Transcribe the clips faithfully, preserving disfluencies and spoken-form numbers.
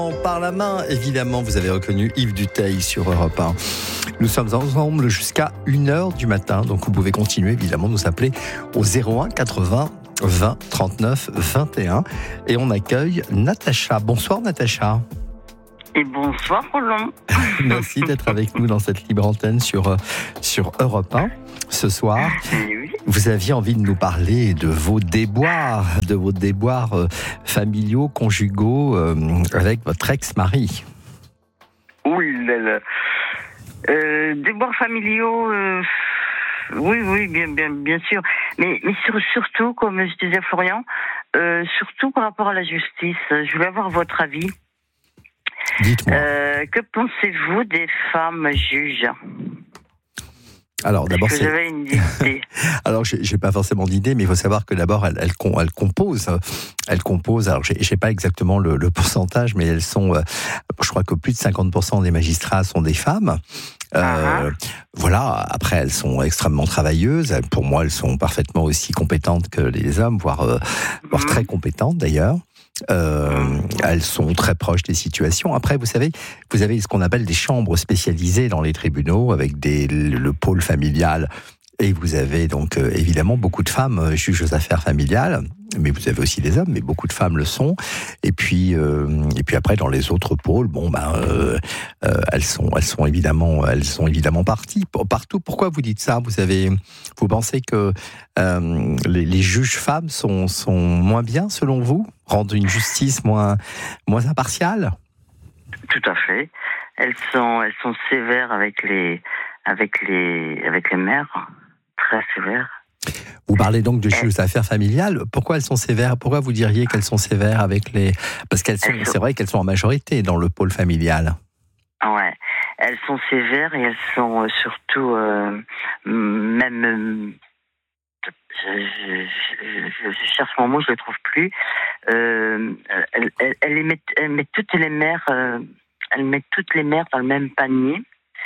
Par la main, évidemment, vous avez reconnu Yves Duteil sur Europe un. Nous sommes ensemble jusqu'à une heure du matin, donc vous pouvez continuer évidemment de nous appeler au zéro un quatre-vingts vingt trente-neuf vingt et un et on accueille Natacha. Bonsoir Natacha. Et bonsoir Roland. Merci d'être avec nous dans cette libre antenne sur, sur Europe un ce soir. Oui. Vous aviez envie de nous parler de vos déboires, de vos déboires euh, familiaux, conjugaux euh, avec votre ex-mari. Oui, là, là. Euh, déboires familiaux, euh, oui, oui, bien, bien, bien sûr. Mais, mais sur, surtout, comme je disais à Florian, euh, surtout par rapport à la justice, je voulais avoir votre avis. Dites-moi. Euh, que pensez-vous des femmes juges ? Alors d'abord, Est-ce que c'est... j'avais une idée. Alors j'ai, j'ai pas forcément d'idée, mais il faut savoir que d'abord elles, elles, elles composent, elles composent. Alors j'ai, j'ai pas exactement le, le pourcentage, mais elles sont, euh, je crois que plus de cinquante pour cent des magistrats sont des femmes. Euh, uh-huh. Voilà. Après, elles sont extrêmement travailleuses. Pour moi, elles sont parfaitement aussi compétentes que les hommes, voire, euh, voire mmh. très compétentes d'ailleurs. Euh, elles sont très proches des situations. Après, vous savez, vous avez ce qu'on appelle des chambres spécialisées dans les tribunaux avec des, le, le pôle familial. Et vous avez donc euh, évidemment beaucoup de femmes euh, juges aux affaires familiales, mais vous avez aussi des hommes, mais beaucoup de femmes le sont. Et puis, euh, et puis après dans les autres pôles, bon ben, euh, euh, elles sont, elles sont évidemment, elles sont évidemment parties partout. Pourquoi vous dites ça ? Vous avez, vous pensez que euh, les, les juges femmes sont, sont moins bien selon vous, rendent une justice moins, moins impartiale ? Tout à fait. Elles sont, elles sont sévères avec les, avec les, avec les mères. Très sévères. Vous parlez donc de juges aux affaires familiales. Pourquoi elles sont sévères ? Pourquoi vous diriez qu'elles sont sévères avec les... Parce qu'elles sont, c'est vrai qu'elles sont en majorité dans le pôle familial. Ouais, elles sont sévères et elles sont surtout euh, même... Je, je, je, je cherche mon mot, je le trouve plus. Euh, elle, elle, elle, met, elle met toutes les mères, euh, elle met toutes les mères dans le même panier.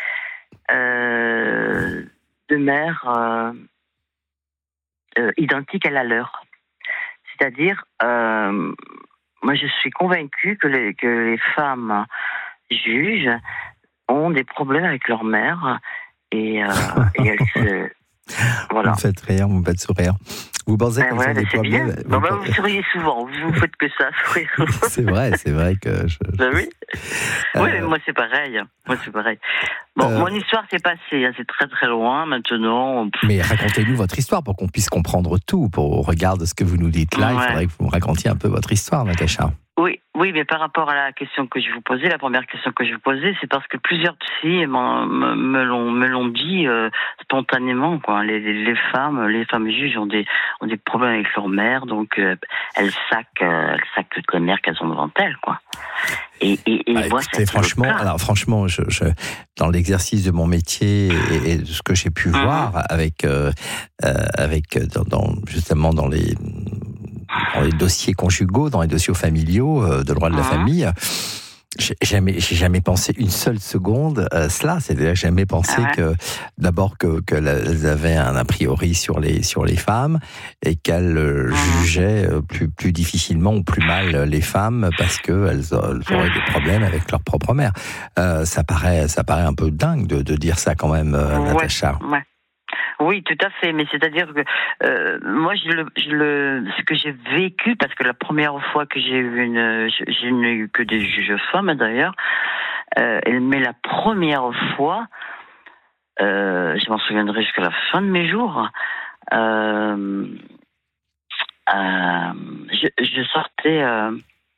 Euh, de mères euh, euh, identiques à la leur. C'est-à-dire, euh, moi je suis convaincue que les, que les femmes juges ont des problèmes avec leur mère et, euh, et elles se... Voilà. Vous me faites rire, vous me faites sourire. Vous pensez ben qu'elles ouais, ont des problèmes vous, bon, ben, vous souriez souvent, vous ne faites que ça, sourire. C'est vrai, c'est vrai que je... Ben oui, euh... oui, mais moi c'est pareil, moi c'est pareil. Bon, euh... mon histoire s'est passée, hein, c'est très très loin maintenant. Mais racontez-nous votre histoire pour qu'on puisse comprendre tout, pour au regard de ce que vous nous dites là, ouais. Il faudrait que vous me racontiez un peu votre histoire, Natacha. Oui, oui, mais par rapport à la question que je vous posais, la première question que je vous posais, c'est parce que plusieurs psys me, me l'ont me l'ont dit euh, spontanément, quoi. Les, les, les femmes, les femmes juges ont des ont des problèmes avec leur mère, donc euh, elles saquent, euh, elles saquent toutes les mères qu'elles ont devant elles, quoi. Et, et, et bah, moi, écoutez, franchement, alors franchement, je, je, dans l'exercice de mon métier et, et de ce que j'ai pu mmh. voir avec euh, euh, avec dans, dans justement dans les dans les dossiers conjugaux, dans les dossiers familiaux euh, de droit de la mmh. famille, j'ai jamais, j'ai jamais pensé une seule seconde à cela. C'est-à-dire, j'ai jamais pensé ah ouais. que, d'abord, que, qu'elles avaient un a priori sur les, sur les femmes et qu'elles mmh. jugeaient plus, plus difficilement ou plus mal les femmes parce qu'elles elles auraient des problèmes avec leur propre mère. Euh, ça paraît, ça paraît un peu dingue de, de dire ça quand même, euh, ouais, Natacha. Ouais. Oui, tout à fait, mais c'est-à-dire que euh, moi, je le, je le, ce que j'ai vécu, parce que la première fois que j'ai eu une, je, je n'ai eu que des juges femmes d'ailleurs, euh, mais la première fois, euh, je m'en souviendrai jusqu'à la fin de mes jours, euh, euh, je, je sortais, euh,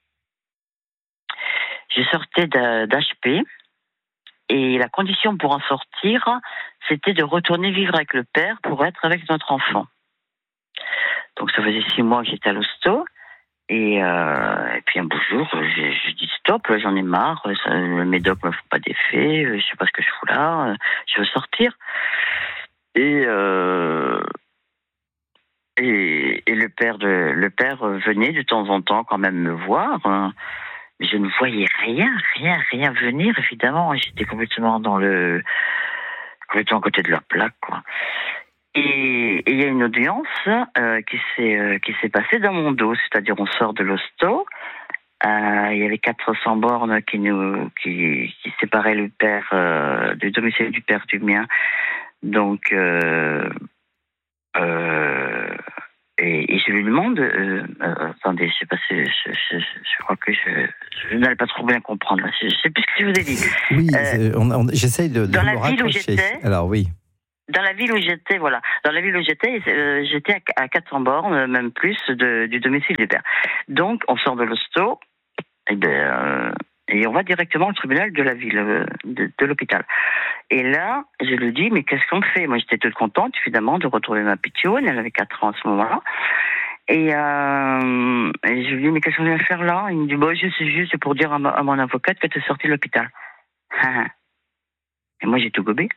je sortais d'H P. Et la condition pour en sortir, c'était de retourner vivre avec le père pour être avec notre enfant. Donc ça faisait six mois que j'étais à l'hosto. Et, euh, et puis un beau jour, j'ai, j'ai dit stop, j'en ai marre, ça, mes docs me font pas d'effet, je sais pas ce que je fous là, je veux sortir. Et, euh, et, et le père de, le père venait de temps en temps quand même me voir. Hein. Je ne voyais rien, rien, rien venir, évidemment. J'étais complètement dans le... complètement à côté de la plaque, quoi. Et il y a une audience euh, qui, s'est, euh, qui s'est passée dans mon dos. C'est-à-dire, on sort de l'hosto, Euh, il y avait quatre cents bornes qui nous qui, qui séparaient le père euh, du domicile du père du mien. Donc euh, euh, et, et je lui demande euh, euh, attendez, je sais pas si je, je, je crois que je, je n'allais pas trop bien comprendre là. Je, je sais plus ce que je vous ai dit. Oui, euh, on, on, j'essaye de, de dans me la ville où j'étais. Alors oui. Dans la ville où j'étais, voilà. Dans la ville où j'étais, euh, j'étais à, à quatre cents bornes, même plus, de, du domicile du père. Donc, on sort de l'hosto, et, ben, euh, et on va directement au tribunal de la ville, euh, de, de l'hôpital. Et là, je lui dis, mais qu'est-ce qu'on fait? Moi, j'étais toute contente, évidemment, de retrouver ma pitchoune. Elle avait quatre ans à ce moment-là. Et, euh, et je lui dis, mais qu'est-ce qu'on vient faire là? Il me dit, bah, je sais juste, c'est pour dire à, ma, à mon avocate que tu es sortie de l'hôpital. Et moi, j'ai tout gobé.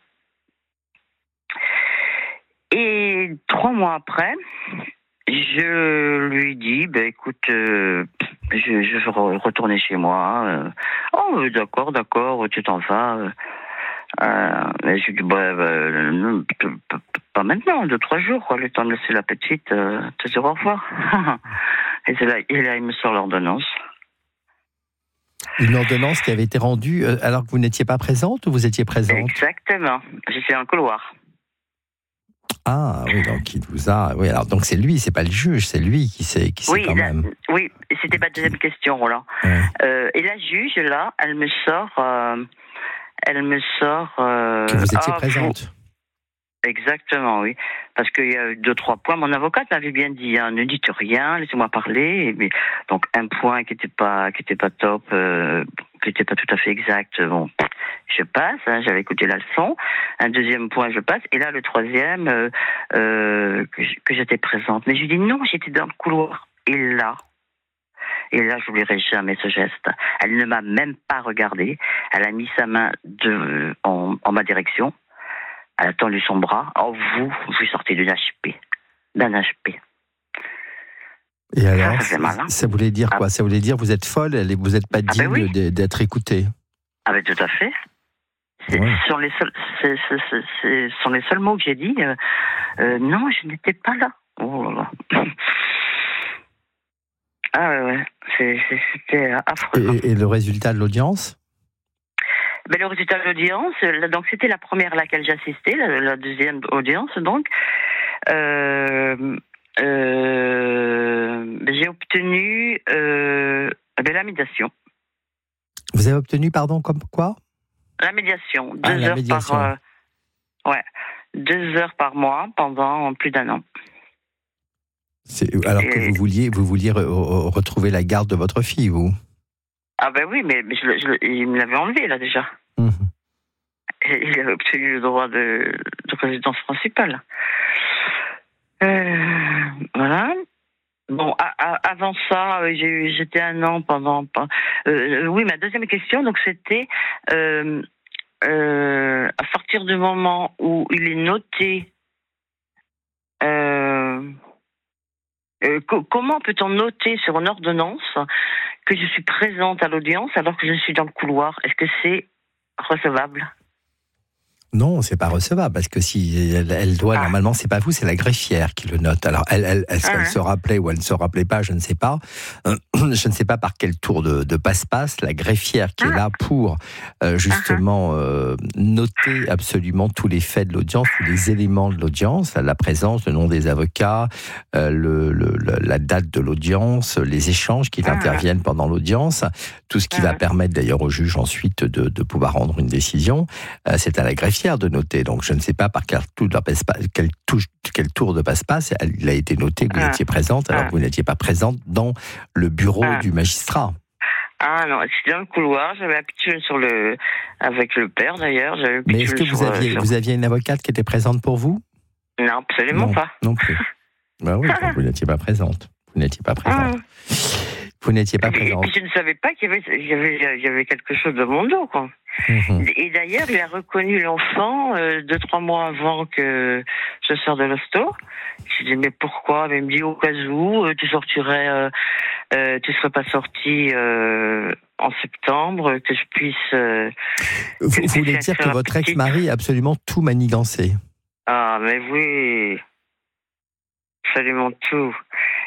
Et trois mois après, je lui dis, ben écoute, euh, je, je veux retourner chez moi. Euh, oh, d'accord, d'accord, tu t'en vas. Euh, et je lui dis, bah, bah, pas maintenant, deux, trois jours, quoi, le temps de laisser la petite euh, te dire au revoir. Et c'est là, et là, il me sort l'ordonnance. Une ordonnance qui avait été rendue euh, alors que vous n'étiez pas présente ou vous étiez présente? Exactement, j'étais dans le couloir. Ah oui, donc il vous a. Oui, alors donc c'est lui, c'est pas le juge, c'est lui qui sait, qui sait oui, quand la, même. Oui, c'était ma deuxième question, Roland. Ouais. Euh, et la juge là, elle me sort, euh, elle me sort. Euh, que vous étiez ah, présente. Vous... Exactement, oui. Parce qu'il y a eu deux, trois points. Mon avocate m'avait bien dit, hein, ne dites rien, laissez-moi parler. Mais, donc un point qui n'était pas, qui était pas top, euh, qui n'était pas tout à fait exact. Bon, je passe. Hein, j'avais écouté la leçon. Un deuxième point, je passe. Et là, le troisième, euh, euh, que, que j'étais présente. Mais je lui dis non, j'étais dans le couloir. Et là. Et là, je n'oublierai jamais ce geste. Elle ne m'a même pas regardé. Elle a mis sa main de, en, en ma direction. Elle a tendu son bras. Oh, vous, vous sortez d'une H P. D'un H P. Et alors, ça, ça, mal, hein. ça voulait dire quoi? ah. Ça voulait dire vous êtes folle, vous n'êtes pas digne ah ben oui. d'être écoutée. Ah ben tout à fait. C'est, ouais. ce, sont les seuls, c'est, c'est, c'est, c'est, sont les seuls mots que j'ai dit. Euh, euh, non, je n'étais pas là. Oh là là. Ah ouais, ouais. C'est, c'est, c'était affreux. Et, et le résultat de l'audience? Ben, le résultat de l'audience, donc c'était la première à laquelle j'assistais, la, la deuxième audience, donc. Euh, euh, j'ai obtenu euh, ben, la médiation. Vous avez obtenu, pardon, comme quoi? La médiation. Deux ah, la heures médiation. par. Euh, ouais. Deux heures par mois pendant plus d'un an. C'est, alors Et... que vous vouliez, vous vouliez re, re, retrouver la garde de votre fille, vous? Ah ben oui, mais, mais je, je, il me l'avait enlevé là déjà. Mmh. Et il avait obtenu le droit de, de résidence principale. Euh, voilà. Bon, à, à, avant ça, j'ai, j'étais un an pendant. Euh, oui, ma deuxième question, donc c'était euh, euh, à partir du moment où il est noté. Euh, euh, co- comment peut-on noter sur une ordonnance que je suis présente à l'audience alors que je suis dans le couloir? Est-ce que c'est recevable? Non, c'est pas recevable parce que si elle, elle doit ah. normalement, c'est pas vous, c'est la greffière qui le note. Alors elle, elle est-ce ah. qu'elle se rappelait ou elle ne se rappelait pas, je ne sais pas. Euh, je ne sais pas par quel tour de, de passe-passe la greffière qui ah. est là pour euh, justement euh, noter absolument tous les faits de l'audience, tous les éléments de l'audience, la présence, le nom des avocats, euh, le, le, la date de l'audience, les échanges qui ah. interviennent pendant l'audience, tout ce qui ah. va permettre d'ailleurs au juge ensuite de, de pouvoir rendre une décision. Euh, c'est à la greffière de noter, donc je ne sais pas par quel tour de passe-passe, quel, touche, quel tour de passe-passe il a été noté que vous ah. étiez présente alors ah. que vous n'étiez pas présente dans le bureau ah. du magistrat. Ah non, c'était dans le couloir, j'avais la pitchoune sur le... avec le père d'ailleurs. J'avais Mais est-ce que vous aviez, sur... vous aviez une avocate qui était présente pour vous? Non, absolument non, pas. Non plus. Ben oui, donc vous n'étiez pas présente. Vous n'étiez pas présente. Ah. Vous n'étiez pas présente. Et je ne savais pas qu'il y avait, il y avait, il y avait quelque chose de mon dos, quoi. Mmh. Et d'ailleurs, il a reconnu l'enfant euh, deux, trois mois avant que je sorte de l'hosto. Je lui ai dit, mais pourquoi? Il me dit, au cas où, euh, tu sortirais, euh, euh, tu serais pas sorti euh, en septembre, que je puisse... Euh, vous que voulez dire que votre petite... ex-mari a absolument tout manigancé? Ah, mais oui, absolument tout.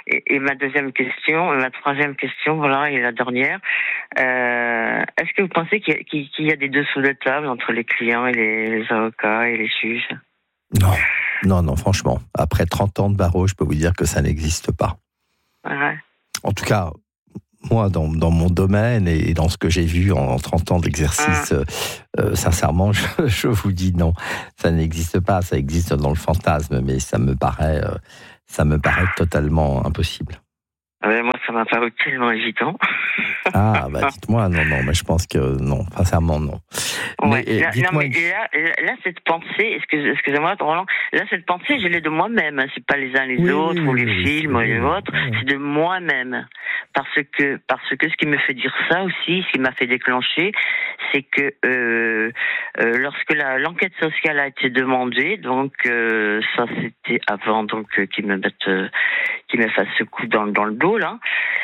et, et ma deuxième question, ma troisième question, voilà, et la dernière. Euh, est-ce que vous pensez qu'il y, a, qu'il y a des dessous de table entre les clients et les, les avocats et les juges? Non, non, non, franchement. Après trente ans de barreau, je peux vous dire que ça n'existe pas. Ouais. En tout cas, moi, dans, dans mon domaine et dans ce que j'ai vu en trente ans d'exercice, Hum. euh, sincèrement, je, je vous dis non, ça n'existe pas. Ça existe dans le fantasme, mais ça me paraît, euh, ça me paraît totalement impossible. Ouais, moi, ça m'a paru tellement évident. Ah, bah dites-moi, non, non, mais je pense que non, sincèrement, non. Ouais. Mais Là, dites-moi... non, mais là, là, cette pensée, excuse, excusez-moi, Roland, là, cette pensée, je l'ai de moi-même. Hein. C'est pas les uns les oui, autres, oui, ou oui, les oui, films, ou les oui, autres. oui. C'est de moi-même. Parce que, parce que ce qui me fait dire ça aussi, ce qui m'a fait déclencher, c'est que euh, euh, lorsque la, l'enquête sociale a été demandée, donc euh, ça c'était avant donc euh, qu'ils me mettent, euh, qu'ils me fassent ce coup dans, dans le dos là.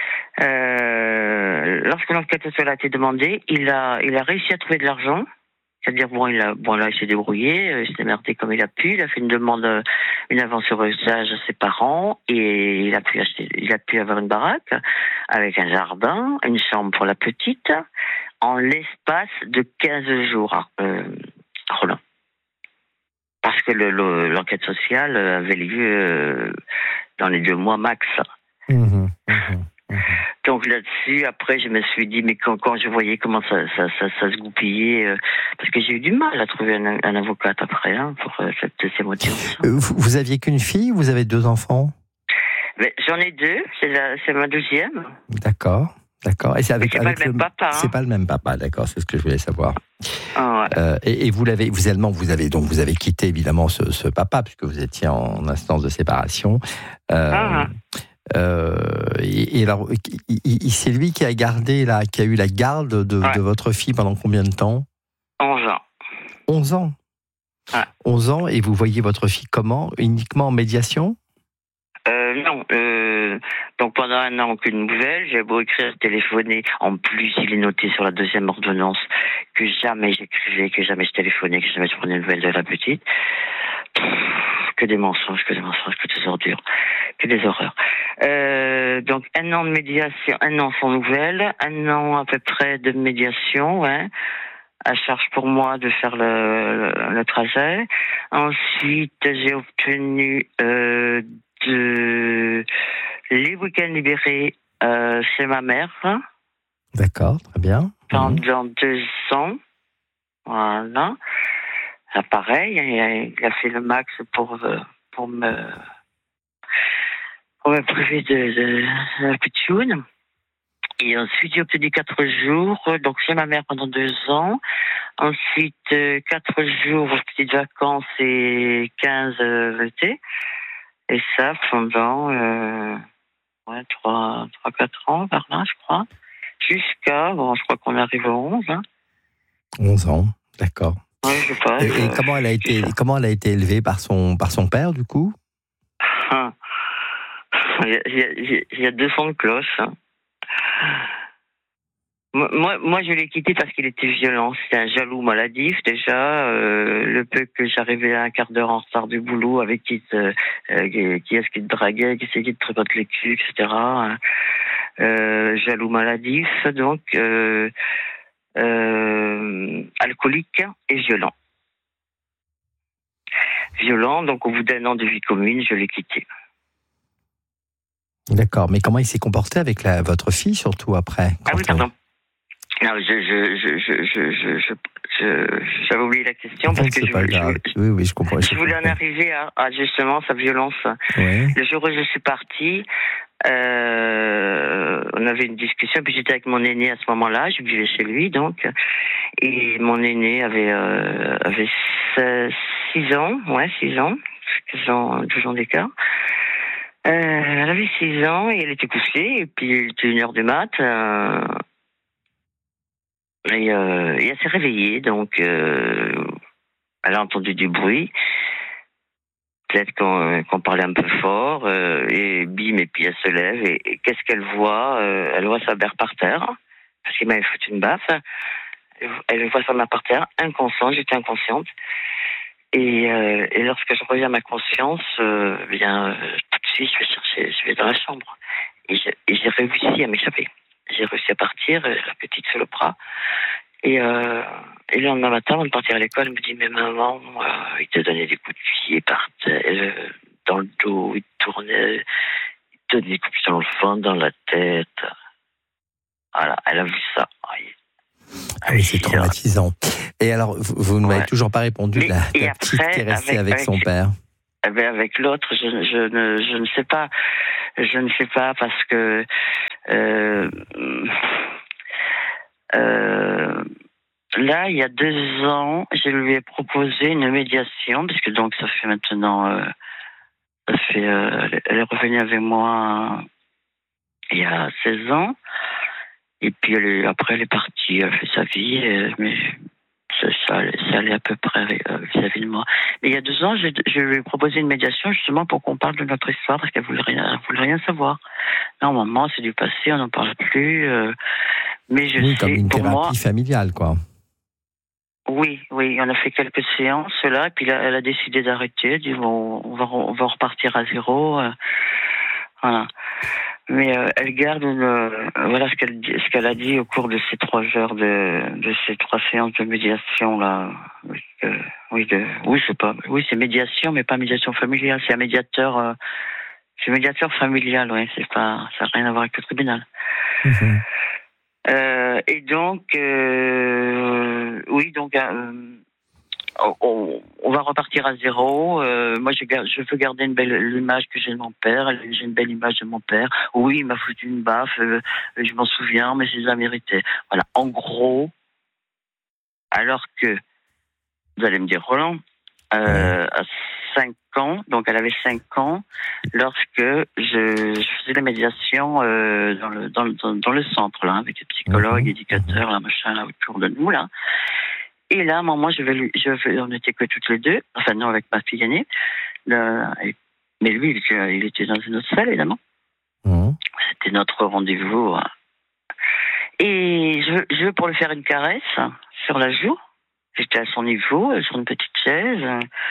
Euh, lorsque l'enquête sociale a été demandée, il a, il a réussi à trouver de l'argent. C'est-à-dire, bon, il a, bon, là, il s'est débrouillé, euh, il s'est démerdé comme il a pu, il a fait une demande, euh, une avance sur usage à ses parents, et il a pu acheter, il a pu avoir une baraque, avec un jardin, une chambre pour la petite, en l'espace de quinze jours, euh, Roland. Parce que le, le, l'enquête sociale avait lieu euh, dans les deux mois max. Mmh, mmh, mmh. Donc là-dessus, après, je me suis dit, mais quand, quand je voyais comment ça, ça, ça, ça se goupillait, euh, parce que j'ai eu du mal à trouver un, un avocat après, hein, pour euh, cette, ces motifs. Euh, vous, vous aviez qu'une fille ou vous avez deux enfants? Mais j'en ai deux, c'est, la, c'est ma deuxième. D'accord, d'accord. Et c'est avec, mais c'est avec pas le même papa. Hein. C'est pas le même papa, d'accord, c'est ce que je voulais savoir. Ah, ouais. euh, et, et vous l'avez, vous également, vous avez donc vous avez quitté évidemment ce, ce papa puisque vous étiez en instance de séparation. Euh, Ah. Euh, et, et alors, il, il, c'est lui qui a gardé la, qui a eu la garde de, ouais. de votre fille pendant combien de temps? onze ans. onze ans. Ouais. onze ans, et vous voyez votre fille comment? Uniquement en médiation? Euh, non. Euh, donc pendant un an, aucune nouvelle. J'ai beau écrire, téléphoner. En plus, il est noté sur la deuxième ordonnance que jamais j'écrivais, que jamais je téléphonais, que jamais je prenais une nouvelle de la petite. Que des mensonges, que des mensonges, que des ordures, que des horreurs. Euh, donc un an de médiation, un an sans nouvelles, un an à peu près de médiation, ouais, à charge pour moi de faire le, le, le trajet. Ensuite, j'ai obtenu euh, de les week-ends libérés euh, chez ma mère. D'accord, très bien. Pendant mmh. deux ans, voilà. Là, pareil, il a fait le max pour, pour me, pour me priver de, de, de la pitchoune. Et ensuite, j'ai obtenu quatre jours, donc chez ma mère pendant deux ans. Ensuite, quatre jours, petites vacances et quinze euh, l'été. Et ça pendant, euh, ouais, trois, trois, quatre ans, par là, je crois. Jusqu'à, bon, je crois qu'on arrive aux onze. Hein. onze ans, d'accord. Ouais, je sais pas. Et, et comment elle a été, comment elle a été élevée par son, par son père, du coup? Ah. Il, y a, il, y a, il y a deux sons de cloche. Hein. Moi, moi, je l'ai quitté parce qu'il était violent. C'était un jaloux maladif, déjà. Euh, le peu que j'arrivais à un quart d'heure en retard du boulot, avec qui, te, euh, qui est-ce qui te draguait, qui c'est qui te tripote les culs, et cetera. Euh, jaloux maladif, donc... Euh, Euh, alcoolique et violent. Violent, donc au bout d'un an de vie commune, je l'ai quitté. D'accord, mais comment il s'est comporté avec la, votre fille, surtout après? Ah oui, pardon. Non, je, je, je, je, je, je, je, je, j'avais oublié la question parce que je, pas je, grave. je, oui, oui, je comprends. Je, je voulais en arriver à, à justement sa violence. Oui. Le jour où je suis partie, euh, on avait une discussion, puis j'étais avec mon aîné à ce moment-là, je vivais chez lui donc, et mon aîné avait euh, avait six ans, ouais, six ans, douze ans, douze ans d'écart. Euh, elle avait six ans et elle était couchée, et puis il était une heure du mat. Euh, et, euh, et elle s'est réveillée, donc euh, elle a entendu du bruit. Peut-être qu'on, qu'on parlait un peu fort, euh, et bim, et puis elle se lève, et, et qu'est-ce qu'elle voit? euh, Elle voit sa mère par terre, parce qu'il m'avait foutu une baffe. Elle voit sa mère par terre, inconsciente, j'étais inconsciente. Et, euh, et lorsque je reviens à ma conscience, euh, bien, euh, toute suis, je vais chercher, je vais dans la chambre. Et j'ai, et j'ai réussi à m'échapper. J'ai réussi à partir, la petite sur le bras. Et, euh, et le lendemain matin, avant de partir à l'école, elle me dit, mais maman, euh, il te donnait des coups de pied par terre, dans le dos, il te tournait, il te donnait des coups de pied dans le fond, dans la tête. Voilà, elle a vu ça. Ah oui, c'est traumatisant. Et alors, vous, vous ne m'avez ouais. toujours pas répondu, la, la petite qui est restée avec, avec son avec, père. Avec l'autre, je, je, ne, je ne sais pas. Je ne sais pas parce que... Euh, euh, là, il y a deux ans, je lui ai proposé une médiation, puisque donc ça fait maintenant... Euh, ça fait, euh, elle est revenue avec moi il y a seize ans. Et puis elle est, après, elle est partie, elle fait sa vie, euh, mais ça, ça, ça allait à peu près euh, vis-à-vis de moi. Mais il y a deux ans, je, je lui ai proposé une médiation justement pour qu'on parle de notre histoire, parce qu'elle voulait rien, elle voulait rien savoir. Là, au moment, c'est du passé, on n'en parle plus. Euh, mais je oui, sais, comme une pour thérapie moi, familiale, quoi. Oui, oui, on a fait quelques séances là, et puis là, elle a décidé d'arrêter. Elle dit bon, on va, on va repartir à zéro. Euh, voilà. Mais euh, elle garde une, euh, voilà ce qu'elle ce qu'elle a dit au cours de ces trois heures de de ces trois séances de médiation là. Euh, oui, de, oui, c'est pas, oui, c'est médiation, mais pas médiation familiale. C'est un médiateur, euh, c'est médiateur familial, oui. C'est pas, ça n'a rien à voir avec le tribunal. Mmh. Euh, et donc, euh, oui, donc. Euh, On, on va repartir à zéro. Euh, moi, je, garde, je veux garder une belle l'image que j'ai de mon père. J'ai une belle image de mon père. Oui, il m'a foutu une baffe. Euh, je m'en souviens, mais je les ai mérités. Voilà. En gros, alors que vous allez me dire, Roland, euh, à cinq ans, donc elle avait cinq ans, lorsque je, je faisais la médiation euh, dans le dans le dans, dans le centre là, avec les psychologues, mmh. éducateurs, là, machin, là autour de nous là. Et là, moi, je vais lui, je vais, on n'était que toutes les deux, enfin non, avec ma fille aînée. Le, mais lui, il était, il était dans une autre salle, évidemment. Mmh. C'était notre rendez-vous. Et je, je veux pour lui faire une caresse sur la joue. J'étais à son niveau, sur une petite chaise,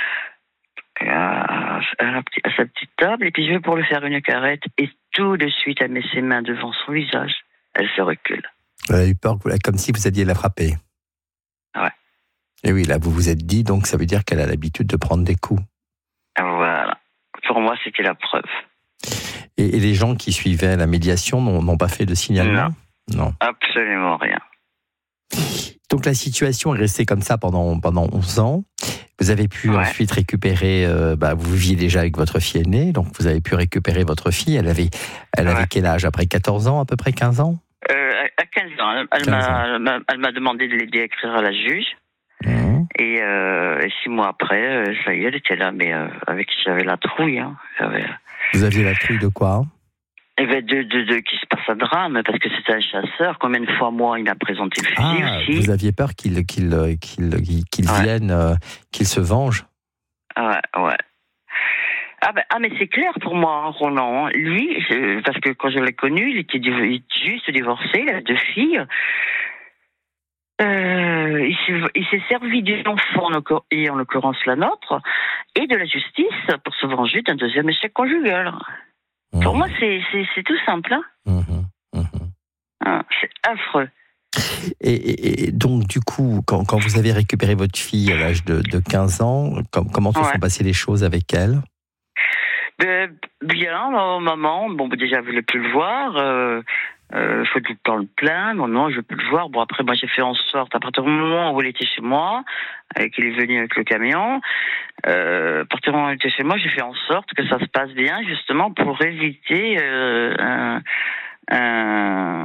à, à, à sa petite table. Et puis je veux pour lui faire une caresse. Et tout de suite, elle met ses mains devant son visage. Elle se recule. Elle a eu peur, comme si vous alliez la frapper. Ouais. Et oui, là, vous vous êtes dit, donc ça veut dire qu'elle a l'habitude de prendre des coups. Voilà. Pour moi, c'était la preuve. Et, et les gens qui suivaient la médiation n'ont, n'ont pas fait de signalement ? Non. Non. Absolument rien. Donc la situation est restée comme ça pendant, pendant onze ans. Vous avez pu ouais. ensuite récupérer, euh, bah, vous viviez déjà avec votre fille aînée, donc vous avez pu récupérer votre fille. Elle avait, elle ouais. avait quel âge ? Après quatorze ans, à peu près quinze ans ? euh, À quinze ans. Elle, quinze m'a, ans. Elle, m'a, elle m'a demandé de l'aider à écrire à la juge. Mmh. Et, euh, et six mois après, euh, ça y est, elle était là, mais euh, avec j'avais la trouille. Hein. J'avais... Vous aviez la trouille de quoi ? Eh ben de, de, de qu'il se passe un drame, parce que c'était un chasseur. Combien de fois, moi, il a présenté le fusil ah, aussi. Vous aviez peur qu'il, qu'il, qu'il, qu'il, qu'il ouais. vienne, euh, qu'il se venge ? Ouais, ouais. Ah, ben, ah mais c'est clair pour moi, hein, Roland. Lui, parce que quand je l'ai connu, il était, il était juste divorcé, il avait deux filles. Euh, il, s'est, il s'est servi des enfants, et en l'occurrence la nôtre, et de la justice pour se venger d'un deuxième échec conjugal. Mmh. Pour moi, c'est, c'est, c'est tout simple. Hein. Mmh. Mmh. Ah, c'est affreux. Et, et, et donc, du coup, quand, quand vous avez récupéré votre fille à l'âge de, de quinze ans, com- comment se ouais. sont passées les choses avec elle ? de, Bien, au moment, bon, déjà, je ne voulais plus le voir. Euh, Euh, faut tout le temps le plaindre, non, je veux plus le voir. Bon, après, moi, j'ai fait en sorte, à partir du moment où il était chez moi, et qu'il est venu avec le camion, euh, à partir du moment où il était chez moi, j'ai fait en sorte que ça se passe bien, justement, pour éviter euh, un, un,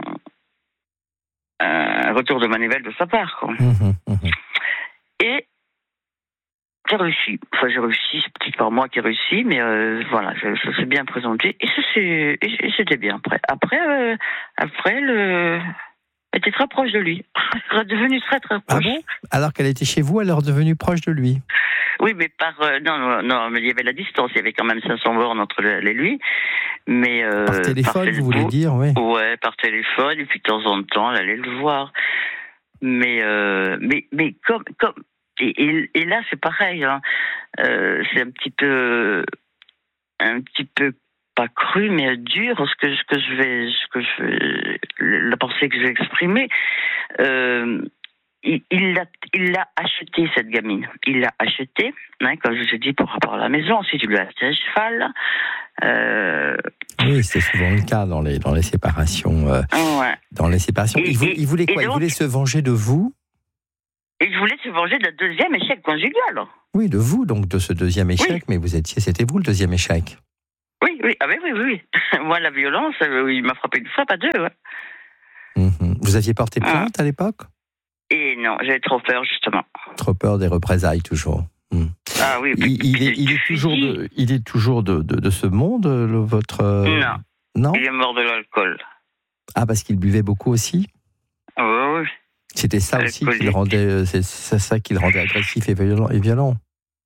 un retour de manivelle de sa part, quoi. Mmh, mmh. Et j'ai réussi. Enfin, j'ai réussi, c'est peut-être pas moi qui ai réussi, mais euh, voilà, ça, ça s'est bien présenté. Et ça, c'est, et c'était bien. Après, après, euh, après le... elle était très proche de lui. Elle est devenue très, très proche. Ah bon ? Alors qu'elle était chez vous, elle est redevenue proche de lui ? Oui, mais par... Euh, non, non, non, mais il y avait la distance. Il y avait quand même cinq cents bornes entre elle et lui. Mais, euh, par téléphone, par vous voulez dire, oui. Ouais, par téléphone. Et puis, de temps en temps, elle allait le voir. Mais, euh, mais, mais comme... comme Et, et, et là, c'est pareil. Hein. Euh, c'est un petit peu, un petit peu pas cru, mais dur, ce que, ce que je vais, ce que je vais, la pensée que je vais exprimer. Euh, il, il l'a, il l'a acheté, cette gamine. Il l'a acheté, hein, comme je vous ai dit, pour rapport à la maison. Ensuite, il lui a acheté un cheval. Euh... Oui, c'est souvent le cas dans les, dans les séparations. Euh, ouais. Dans les séparations. Et, il, voulait, et, il voulait quoi donc, il voulait se venger de vous? Il voulait se venger d'un deuxième échec conjugal. Oui, de vous, donc, de ce deuxième échec, oui. Mais vous étiez, c'était vous le deuxième échec. Oui, oui, ah ben oui, oui, oui. Moi, la violence, euh, il m'a frappé une fois, pas deux, ouais. Mmh. Vous aviez porté plainte ah. à l'époque? Et non, j'avais trop peur, justement. Trop peur des représailles, toujours. Mmh. Ah oui, il, il, est, il, est toujours de, il est toujours de, de, de ce monde, le, votre... Non. Non. Il est mort de l'alcool. Ah, parce qu'il buvait beaucoup aussi? Oui, oui. C'était ça aussi qui le rendait, c'est ça qui le rendait agressif et violent. Et violent.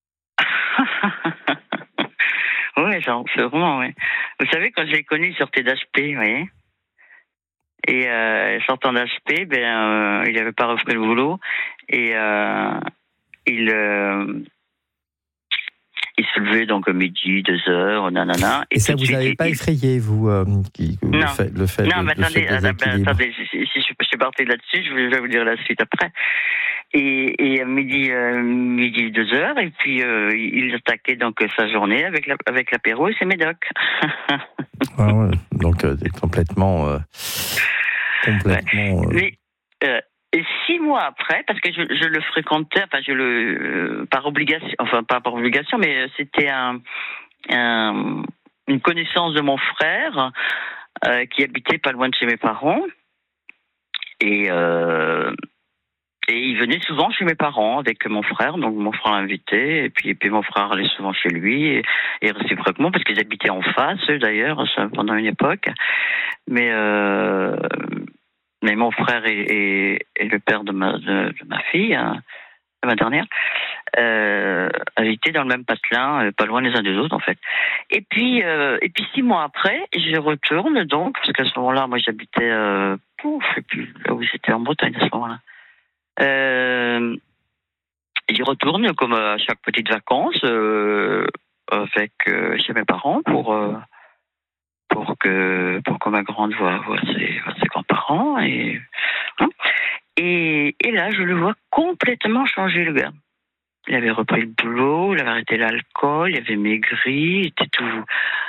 Oui, sûrement, oui. Vous savez, quand je l'ai connu, il sortait d'H P, vous voyez. Et euh, sortant d'H P, ben, euh, il n'avait pas repris le boulot. Et euh, il, euh, il se levait donc à midi, deux heures, nanana. Et, et ça, vous n'avez pas il... effrayé, vous, euh, qui, non. le fait, le fait non, de, mais de attendez, ben, attendez si, si je, je suis parti là-dessus, je vais vous dire la suite après. Et, et à midi, euh, midi, deux heures, et puis euh, il attaquait donc sa journée avec, la, avec l'apéro et ses médocs. Ah ouais, donc euh, complètement... Euh, complètement... Ouais. Mais, euh, et six mois après, parce que je, je le fréquentais, enfin je le... Euh, par obligation, enfin pas par obligation, mais c'était un, un, une connaissance de mon frère euh, qui habitait pas loin de chez mes parents. Et... Euh, Et il venait souvent chez mes parents avec mon frère, donc mon frère l'invitait, et puis, et puis mon frère allait souvent chez lui, et, et réciproquement, parce qu'ils habitaient en face, eux d'ailleurs, pendant une époque. Mais, euh, mais mon frère et, et, et le père de ma, de, de ma fille, hein, de ma dernière, euh, habitaient dans le même patelin, pas loin les uns des autres en fait. Et puis, euh, et puis six mois après, je retourne donc, parce qu'à ce moment-là, moi j'habitais, euh, pouf, et puis là où j'étais en Bretagne à ce moment-là. Euh, j'y retourne comme à chaque petite vacances euh, avec euh, chez mes parents pour euh, pour que pour que ma grande voie, voie ses, voie ses grands-parents et, hein, et et là je le vois complètement changer, le gars. Il avait repris le boulot, il avait arrêté l'alcool, il avait maigri, il était tout.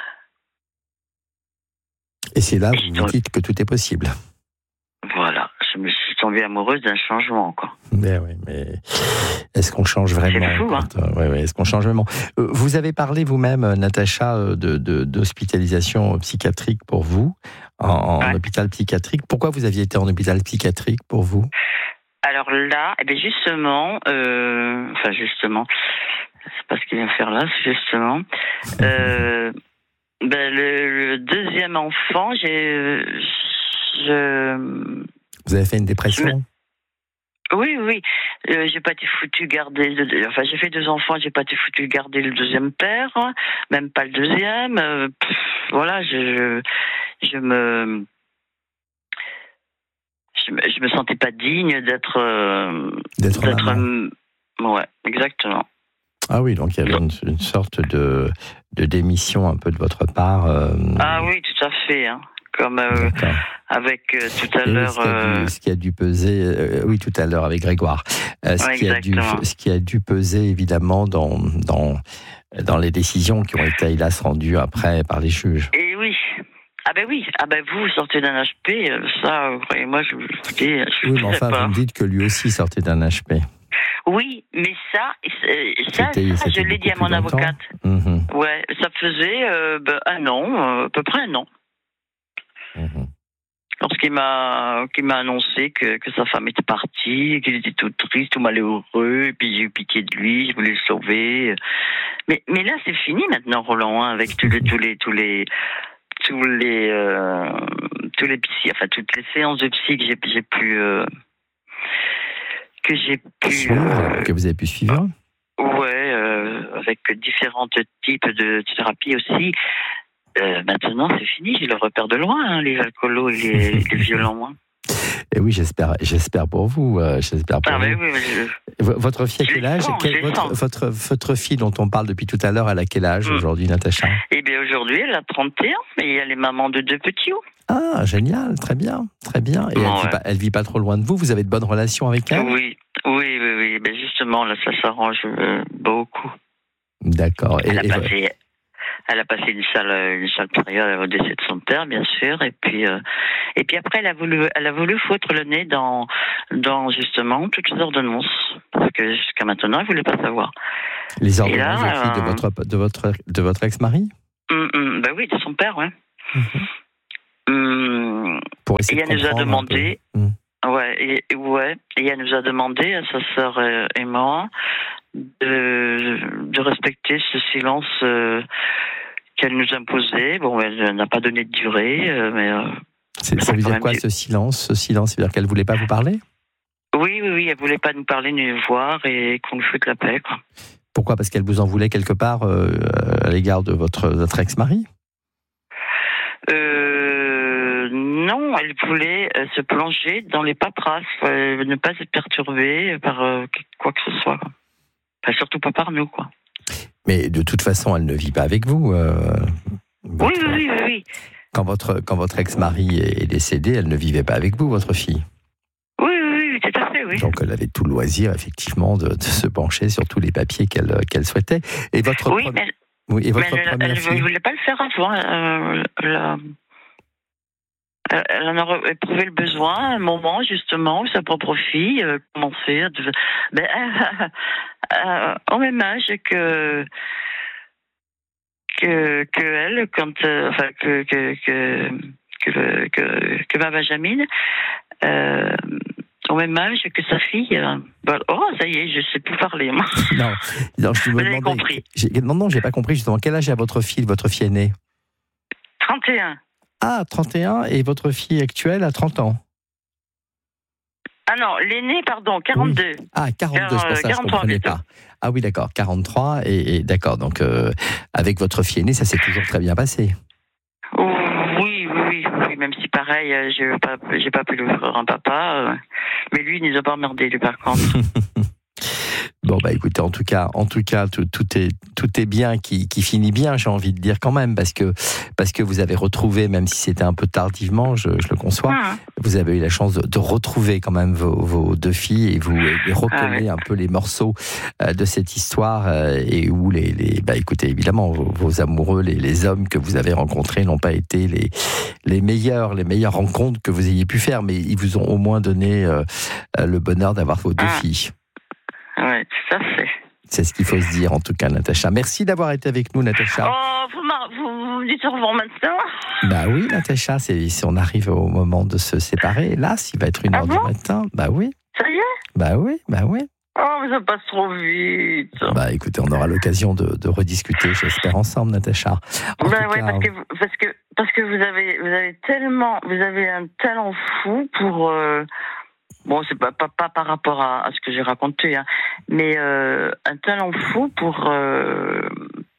Et c'est là où vous vous dites que tout est possible. Voilà, je me suis tombée amoureuse d'un changement, quoi. Mais oui, mais est-ce qu'on change vraiment? C'est fou, hein. Quand, euh, ouais, ouais, est-ce qu'on change vraiment? euh, Vous avez parlé vous-même, Natacha, de, de, d'hospitalisation psychiatrique pour vous, en, en ouais. hôpital psychiatrique. Pourquoi vous aviez été en hôpital psychiatrique pour vous? Alors là, eh bien justement, euh, enfin justement, c'est pas ce qu'il vient faire là, c'est justement... Euh, ben le, le deuxième enfant, j'ai... Je... Vous avez fait une dépression? me... Oui, oui. Euh, j'ai pas été foutu garder. Le... Enfin, j'ai fait deux enfants, j'ai pas été foutu garder le deuxième père, hein, même pas le deuxième. Euh, pff, voilà, je, je, je me, je me, je me sentais pas digne d'être, euh, d'être, d'être euh, ouais, exactement. Ah oui, donc il y avait une, une sorte de, de démission un peu de votre part. Euh... Ah oui, tout à fait. Hein. Comme euh, avec euh, tout à et l'heure. Ce qui a dû, ce qui a dû peser, euh, oui, tout à l'heure avec Grégoire. Euh, ce, ouais, qui a dû, ce qui a dû peser évidemment dans, dans, dans les décisions qui ont été, hélas, rendues après par les juges. Et oui. Ah ben oui, ah ben vous sortez d'un H P, ça, croyez-moi, je vous dis, je oui, mais enfin, pas. vous me dites que lui aussi sortait d'un H P. Oui, mais ça, ça, c'était, ça je l'ai dit à mon longtemps. avocate. Mmh. Ouais, ça faisait euh, ben, un an, euh, à peu près un an. Mmh. Lorsqu'il m'a, qu'il m'a annoncé que, que sa femme était partie, qu'il était tout triste, tout malheureux, et puis j'ai eu pitié de lui, je voulais le sauver. Mais, mais là, c'est fini maintenant, Roland, hein, avec tous les, tous les, tous les, tous les, euh, tous les psy, enfin toutes les séances de psy que j'ai, j'ai pu, euh, que j'ai pu, suivre, euh, que vous avez pu suivre. Ouais, euh, avec différents types de thérapie aussi. Euh, maintenant, c'est fini, j'ai le repère de loin, hein, les alcoolos et les, les violents. Hein. Et oui, j'espère, j'espère pour vous. Euh, j'espère pour ah, vous. Oui, oui, je... Votre fille a quel âge? Sens, quel, votre, votre, votre fille dont on parle depuis tout à l'heure, elle a quel âge mmh. aujourd'hui, Natacha? Eh bien, aujourd'hui, aujourd'hui, elle a trente et un et elle est maman de deux petits. Ah, génial, très bien, très bien. Et Bon, elle, ouais. vit pas, elle vit pas trop loin de vous, vous avez de bonnes relations avec elle? Oui, oui, oui, oui. Ben justement, là, ça s'arrange euh, beaucoup. D'accord. Et, Elle a et- passé, elle a passé une sale, une sale période au décès de son père, bien sûr, et puis, euh, et puis après, elle a voulu, elle a voulu foutre le nez dans, dans justement toutes les ordonnances, parce que jusqu'à maintenant, elle voulait pas savoir. les et ordonnances là, de qui? De euh, votre, de votre, de votre ex-mari? Hum, hum, ben oui, de son père, ouais. Hum, Pour et essayer elle de nous a comprendre un demandé, peu. Hum. ouais, et, et ouais, et elle nous a demandé à sa sœur et, et moi de, de respecter ce silence euh, qu'elle nous imposait. Bon, elle n'a pas donné de durée, euh, mais euh, C'est- ça Ça a veut quand dire même quoi dû- ce silence? Ce silence, ça veut dire qu'elle voulait pas vous parler? Oui, oui, oui, elle voulait pas nous parler ni nous voir et qu'on nous foute la paix, quoi. Pourquoi? Parce qu'elle vous en voulait quelque part euh, à l'égard de votre, votre ex-mari? Euh, non, elle voulait euh, se plonger dans les paperasses, euh, ne pas être perturbée par euh, quoi que ce soit, quoi. Enfin, surtout pas par nous, quoi. Mais de toute façon, elle ne vit pas avec vous. euh, Oui, votre- oui, oui, oui, oui. Quand votre, quand votre ex-mari est décédé, elle ne vivait pas avec vous, votre fille. Oui, oui, oui, tout à fait, oui. Donc elle avait tout le loisir, effectivement, de, de se pencher sur tous les papiers qu'elle qu'elle souhaitait. Et votre, Oui, pre- mais, oui, et mais votre elle, première elle fille ne voulait pas le faire avant. euh, la- elle elle en a éprouvé le besoin à un moment, justement, où sa propre fille euh, commençait à... dev- Ben, euh, au même âge que... que, que elle, quand... euh, enfin, que... que, que que, le- que, que ma Benjamine, euh, au même âge que sa fille. euh, ben, oh, ça y est, je sais plus parler, moi. Non, non, je me Vous avez demandais- compris. j'ai- Non, non, j'ai pas compris justement. Quel âge a votre fille, votre fille aînée? trente et un. Ah, trente et un, et votre fille actuelle a trente ans. Ah non, l'aîné, pardon, quarante-deux. Ah, quarante-deux, c'est pour ça que je ne quarante-trois comprenais plutôt. pas. Ah oui, d'accord, quarante-trois, et, et d'accord, donc euh, avec votre fille aînée, ça s'est toujours très bien passé. Oui, oui, oui, oui, même si pareil, euh, j'ai pas, j'ai pas pu lui offrir un papa, euh, mais lui, il nous a pas emmerdé, lui, par contre. Bon, bah écoutez, en tout cas, en tout cas tout, tout, est, tout est bien qui, qui finit bien, j'ai envie de dire quand même, parce que, parce que vous avez retrouvé, même si c'était un peu tardivement, je, je le conçois, Hum. vous avez eu la chance de, de retrouver quand même vos, vos deux filles et vous et recoller Ah un peu les morceaux euh, de cette histoire euh, et où les, les bah écoutez, évidemment, vos, vos amoureux, les, les hommes que vous avez rencontrés n'ont pas été les, les meilleurs, les meilleures rencontres que vous ayez pu faire, mais ils vous ont au moins donné euh, le bonheur d'avoir vos deux Ah. filles. Ouais, tout à fait. C'est ce qu'il faut se dire, en tout cas, Natacha. Merci d'avoir été avec nous, Natacha. Oh, vous, m'a- vous, vous me dites au revoir maintenant? Bah oui, Natacha, c'est, si on arrive au moment de se séparer, là, s'il va être une Ah heure bon du matin, bah oui, Ça y est? bah oui, bah oui. Oh, mais ça passe trop vite. Bah écoutez, on aura l'occasion de, de rediscuter, j'espère, ensemble, Natacha. En Ben tout ouais, cas, parce que, vous- parce que, parce que vous avez, vous avez tellement, vous avez un talent fou pour, euh, bon, c'est pas, pas, pas par rapport à, à ce que j'ai raconté, hein, mais euh, un talent fou pour, euh,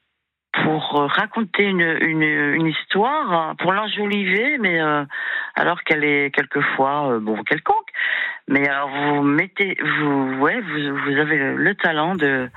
pour raconter une, une, une histoire, hein, pour l'enjoliver, mais euh, alors qu'elle est quelquefois, euh, bon, quelconque. Mais alors vous mettez, vous, ouais, vous, vous avez le, le talent de,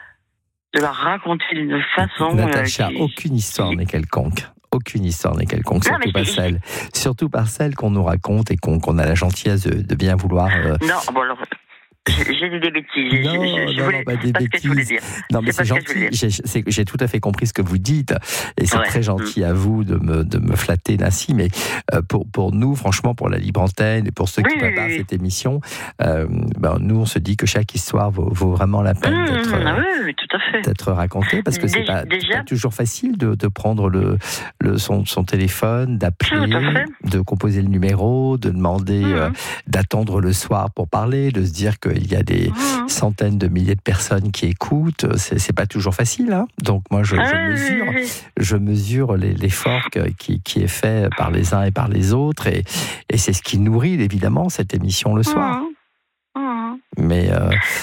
de la raconter d'une façon. Natacha, euh, qui- aucune histoire n'est quelconque. Aucune histoire n'est quelconque, Non, surtout mais pas c'est- celle, surtout par celle qu'on nous raconte et qu'on, qu'on a la gentillesse de, de bien vouloir. euh, Non, bon alors, j'ai j'ai dit des bêtises. J'ai- Non, je- je non, voulais- non, pas des c'est pas ce que je voulais bêtises. dire. Non, mais C'est c'est pas ce que je gentil. voulais dire. J'ai, c'est- j'ai tout à fait compris ce que vous dites. Et c'est Ouais. très gentil à vous de me, de me flatter ainsi. Mais euh, pour, pour nous, franchement, pour la Libre Antenne et pour ceux qui Oui, oui, préparent oui. cette émission, euh, ben, nous, on se dit que chaque histoire vaut, vaut vraiment la peine Mmh, d'être, ah euh, oui, oui, tout à fait. d'être racontée. Parce que c'est Déjà- pas, déjà- pas toujours facile de, de prendre le, le, son, son téléphone, d'appeler, Tout à fait. de composer le numéro, de demander, Mmh. euh, d'attendre le soir pour parler, de se dire qu'il y a des Mmh. centaines de milliers de personnes qui écoutent, c'est, c'est pas toujours facile. Hein. Donc moi, je, Ah je oui, oui, mesure, oui. je mesure les- l'effort que- qui, qui est fait par les uns et par les autres, et, et c'est ce qui nourrit évidemment cette émission le soir. Mmh. Mmh. Mais, euh,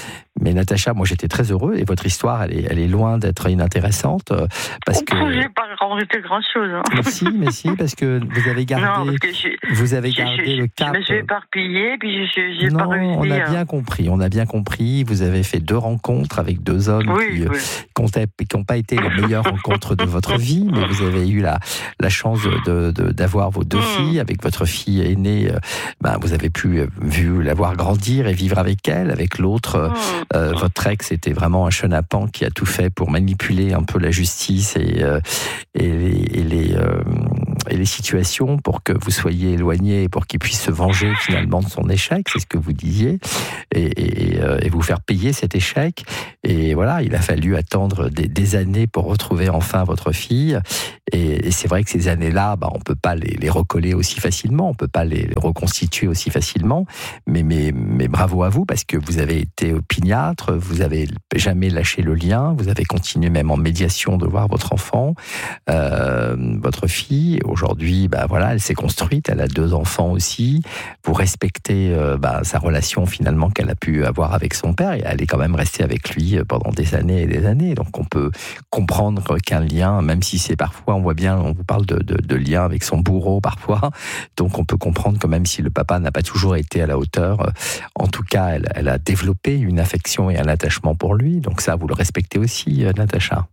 mais Natacha, moi j'étais très heureux et votre histoire, elle est, elle est loin d'être inintéressante parce que. Oh, j'ai pas rajouté grand chose. Hein. Mais si, mais si, parce que vous avez gardé, non, parce que je, vous avez je, gardé je, le cap. Je me suis éparpillée, puis je j'ai non, pas réussi. on a hein. bien compris, on a bien compris. Vous avez fait deux rencontres avec deux hommes oui, qui oui. n'ont pas été les meilleures rencontres de votre vie, mais vous avez eu la, la chance de, de, d'avoir vos deux mmh. filles. Avec votre fille aînée, ben, vous avez pu vu la voir grandir et vivre avec elle. Avec l'autre, mmh. euh, votre ex était vraiment un chenapan qui a tout fait pour manipuler un peu la justice et, euh, et les, et les, euh, et les situations pour que vous soyez éloignés et pour qu'il puisse se venger finalement de son échec, c'est ce que vous disiez, et, et, et vous faire payer cet échec. Et voilà, il a fallu attendre des, des années pour retrouver enfin votre fille. Et, et c'est vrai que ces années-là, bah, on ne peut pas les, les recoller aussi facilement, on ne peut pas les, les reconstituer aussi facilement. Mais, mais, mais bravo à vous, parce que vous avez été opiniâtre, vous n'avez jamais lâché le lien, vous avez continué même en médiation de voir votre enfant, euh, votre fille. Aujourd'hui, bah, voilà, elle s'est construite, elle a deux enfants aussi. Vous respectez euh, bah, sa relation finalement qu'elle a pu avoir avec son père, et elle est quand même restée avec lui pendant des années et des années. Donc on peut comprendre qu'un lien, même si c'est parfois, on voit bien, on vous parle de, de, de lien avec son bourreau parfois, donc on peut comprendre que même si le papa n'a pas toujours été à la hauteur, en tout cas elle, elle a développé une affection et un attachement pour lui. Donc ça, vous le respectez aussi, Natacha.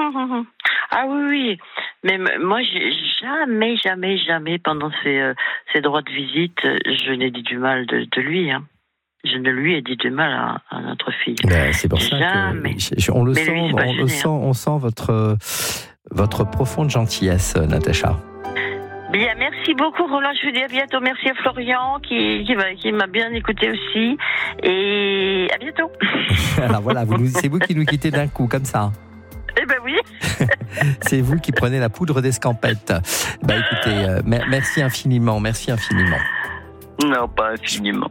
Ah oui, oui. Mais moi, j'ai jamais, jamais, jamais, pendant ces, euh, ces droits de visite, je n'ai dit du mal de, de lui. Hein. Je ne lui ai dit du mal à, à notre fille. Ben, c'est pour ça jamais. que on le, sent, lui, on, gêné, le sent, hein. on sent votre, votre profonde gentillesse, Natacha. Bien, merci beaucoup Roland, je vous dis à bientôt. Merci à Florian qui, qui, qui m'a bien écouté aussi. Et à bientôt. Alors voilà, vous, c'est vous qui nous quittez d'un coup, comme ça. Eh ben oui. C'est vous qui prenez la poudre d'escampette. Bah écoutez, euh, merci infiniment, merci infiniment. Non, pas infiniment.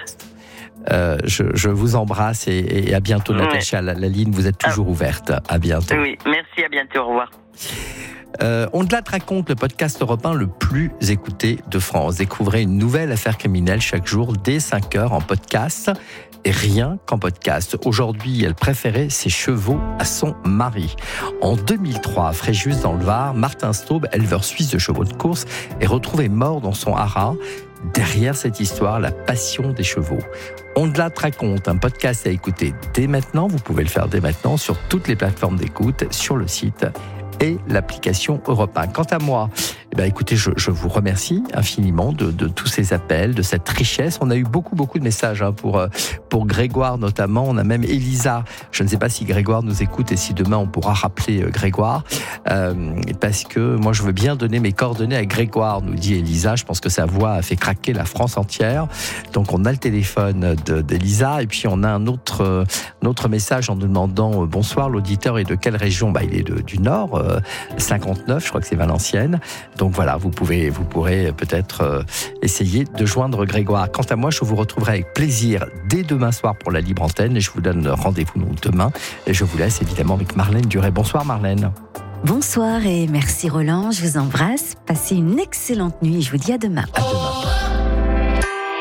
Euh, je, je vous embrasse et, et à bientôt, Natacha. Ouais. La, la ligne, vous êtes toujours ah. ouverte. À bientôt. Oui, merci, à bientôt, au revoir. Euh, On-delà te raconte, le podcast Europe un le plus écouté de France. Découvrez une nouvelle affaire criminelle chaque jour dès cinq heures en podcast. Et rien qu'en podcast. Aujourd'hui, elle préférait ses chevaux à son mari. En deux mille trois, à Fréjus dans le Var, Martin Staub, éleveur suisse de chevaux de course, est retrouvé mort dans son haras. Derrière cette histoire, la passion des chevaux. On-delà te raconte, un podcast à écouter dès maintenant. Vous pouvez le faire dès maintenant sur toutes les plateformes d'écoute, sur le site et l'application Europe un. Quant à moi, eh bien, écoutez, je, je vous remercie infiniment de, de tous ces appels, de cette richesse. On a eu beaucoup, beaucoup de messages hein, pour, pour Grégoire notamment. On a même Elisa. Je ne sais pas si Grégoire nous écoute et si demain on pourra rappeler Grégoire. Euh, parce que moi, je veux bien donner mes coordonnées à Grégoire, nous dit Elisa. Je pense que sa voix a fait craquer la France entière. Donc, on a le téléphone de, d'Elisa. Et puis, on a un autre, un autre message en nous demandant « Bonsoir, l'auditeur est de quelle région ?» Bah, il est de, du Nord, euh, cinquante-neuf, je crois que c'est Valenciennes. Donc voilà, vous pouvez, vous pourrez peut-être euh, essayer de joindre Grégoire. Quant à moi, je vous retrouverai avec plaisir dès demain soir pour la libre antenne et je vous donne rendez-vous donc demain. Et je vous laisse évidemment avec Marlène Duret. Bonsoir Marlène. Bonsoir et merci Roland, je vous embrasse. Passez une excellente nuit et je vous dis à demain. À demain.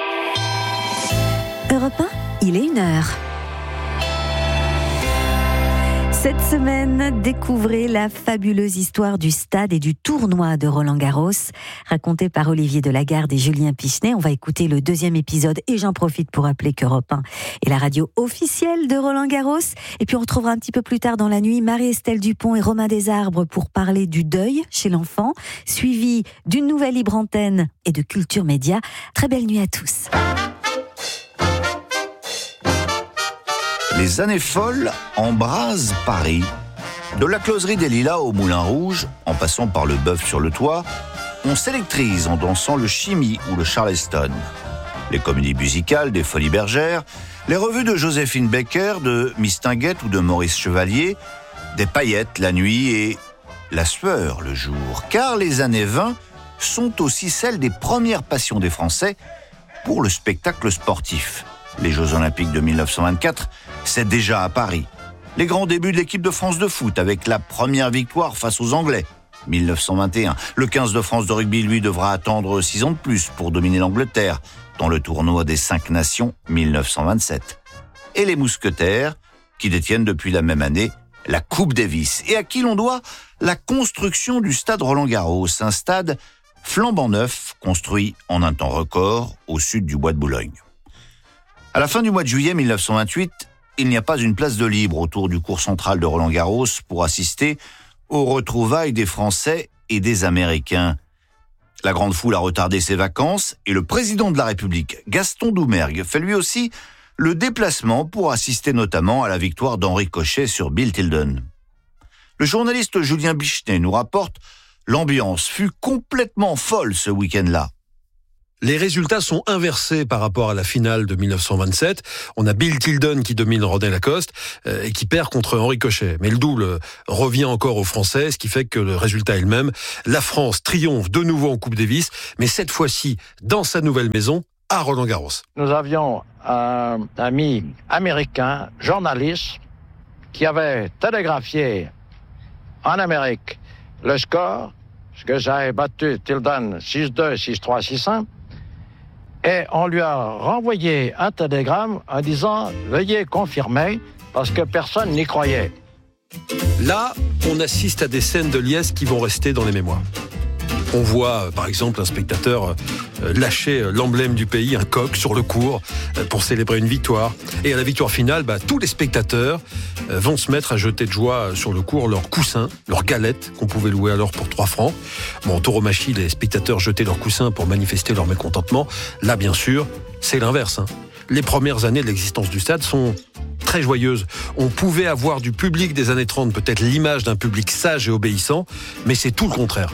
Europe un, il est une heure. Cette semaine, découvrez la fabuleuse histoire du stade et du tournoi de Roland-Garros, racontée par Olivier Delagarde et Julien Pichenet. On va écouter le deuxième épisode et j'en profite pour rappeler qu'Europe un est la radio officielle de Roland-Garros. Et puis on retrouvera un petit peu plus tard dans la nuit Marie-Estelle Dupont et Romain Desarbres pour parler du deuil chez l'enfant, suivi d'une nouvelle libre antenne et de Culture Média. Très belle nuit à tous. Les années folles embrasent Paris. De la closerie des Lilas au Moulin Rouge, en passant par le Bœuf sur le toit, on s'électrise en dansant le Chimie ou le Charleston. Les comédies musicales des Folies Bergères, les revues de Joséphine Baker, de Mistinguett ou de Maurice Chevalier, des paillettes la nuit et la sueur le jour. Car les années vingt sont aussi celles des premières passions des Français pour le spectacle sportif. Les Jeux Olympiques de mille neuf cent vingt-quatre, c'est déjà à Paris. Les grands débuts de l'équipe de France de foot avec la première victoire face aux Anglais, mille neuf cent vingt et un. Le quinze de France de rugby, lui, devra attendre six ans de plus pour dominer l'Angleterre dans le tournoi des cinq nations, mille neuf cent vingt-sept. et les Mousquetaires, qui détiennent depuis la même année la Coupe Davis, et à qui l'on doit la construction du stade Roland-Garros, un stade flambant neuf, construit en un temps record au sud du bois de Boulogne. À la fin du mois de juillet mille neuf cent vingt-huit, il n'y a pas une place de libre autour du cours central de Roland-Garros pour assister aux retrouvailles des Français et des Américains. La grande foule a retardé ses vacances et le président de la République, Gaston Doumergue, fait lui aussi le déplacement pour assister notamment à la victoire d'Henri Cochet sur Bill Tilden. Le journaliste Julien Pichenet nous rapporte: l'ambiance fut complètement folle ce week-end-là. Les résultats sont inversés par rapport à la finale de mille neuf cent vingt-sept. On a Bill Tilden qui domine René Lacoste euh, et qui perd contre Henri Cochet. Mais le double revient encore aux Français, ce qui fait que le résultat est le même. La France triomphe de nouveau en Coupe Davis, mais cette fois-ci dans sa nouvelle maison, à Roland-Garros. Nous avions un ami américain, journaliste, qui avait télégraphié en Amérique le score, parce que j'avais battu Tilden six deux, six trois, six un, et on lui a renvoyé un télégramme en disant « Veuillez confirmer » parce que personne n'y croyait. Là, on assiste à des scènes de liesse qui vont rester dans les mémoires. On voit, par exemple, un spectateur lâcher l'emblème du pays, un coq, sur le court pour célébrer une victoire. Et à la victoire finale, bah, tous les spectateurs vont se mettre à jeter de joie sur le court leurs coussins, leurs galettes qu'on pouvait louer alors pour trois francs. Bon, en tauromachie, les spectateurs jetaient leurs coussins pour manifester leur mécontentement. Là, bien sûr, c'est l'inverse. Hein. Les premières années de l'existence du stade sont très joyeuses. On pouvait avoir du public des années trente, peut-être l'image d'un public sage et obéissant, mais c'est tout le contraire.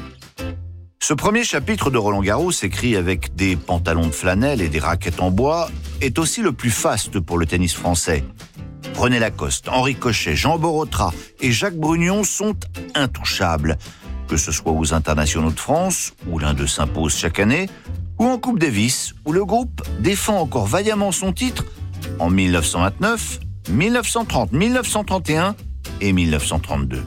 Ce premier chapitre de Roland-Garros, écrit avec des pantalons de flanelle et des raquettes en bois, est aussi le plus faste pour le tennis français. René Lacoste, Henri Cochet, Jean Borotra et Jacques Brugnon sont intouchables. Que ce soit aux internationaux de France, où l'un d'eux s'impose chaque année, ou en Coupe Davis, où le groupe défend encore vaillamment son titre en mille neuf cent vingt-neuf, mille neuf cent trente, mille neuf cent trente et un et mille neuf cent trente-deux.